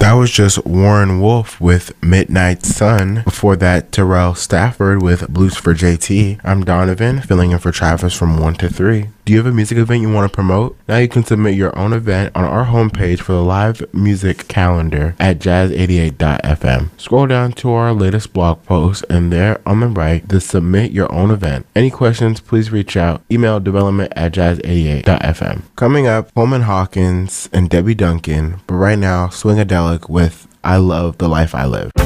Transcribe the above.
That was just Warren Wolf with Midnight Sun. Before that, Terrell Stafford with Blues for JT. I'm Donovan, filling in for Travis from 1 to 3. Do you have a music event you want to promote? Now you can submit your own event on our homepage for the live music calendar at jazz88.fm. Scroll down to our latest blog post, and there on the right, the submit your own event. Any questions, please reach out. Email development@jazz88.fm. Coming up, Coleman Hawkins and Debbie Duncan, but right now, Swingadelic with I Love the Life I Live.